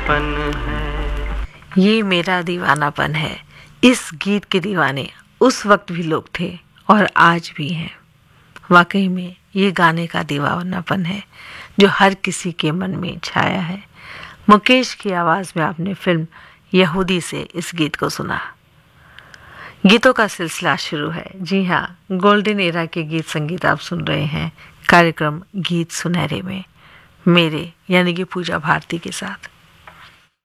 दीवानापन है। ये मेरा दीवानापन है। इस गीत के दीवाने उस वक्त भी लोग थे और आज भी हैं। वाकई में ये गाने का दीवानापन है जो हर किसी के मन में छाया है। मुकेश की आवाज़ में आपने फिल्म यहूदी से इस गीत को सुना। गीतों का सिलसिला शुरू है। जी हाँ, गोल्डन एरा के गीत संगीत आप सुन रहे हैं कार्यक्रम गीत सुनहरे में, मेरे यानी कि पूजा भारती के साथ।